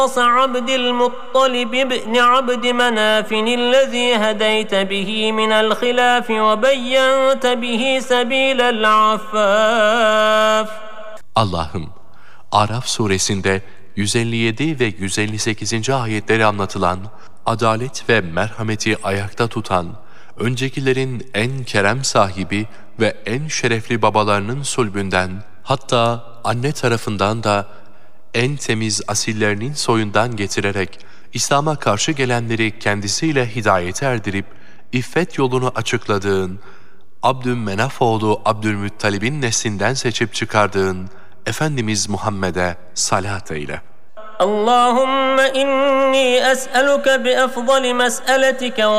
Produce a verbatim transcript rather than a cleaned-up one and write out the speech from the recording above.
عبد المطلب بن عبد مناف الذي هديت به من الخلاف وبينت به سبيل العفاف. Allah'ım, Araf suresinde yüz elli yedi ve yüz elli sekizinci ayetleri anlatılan, adalet ve merhameti ayakta tutan, öncekilerin en kerem sahibi ve en şerefli babalarının sulbünden, hatta anne tarafından da en temiz asillerinin soyundan getirerek, İslam'a karşı gelenleri kendisiyle hidayete erdirip, iffet yolunu açıkladığın, Abdülmenaf oğlu Abdülmuttalib'in neslinden seçip çıkardığın Efendimiz Muhammed'e salat eyle. Allahümme inni es'eluke bi efdali mes'eletika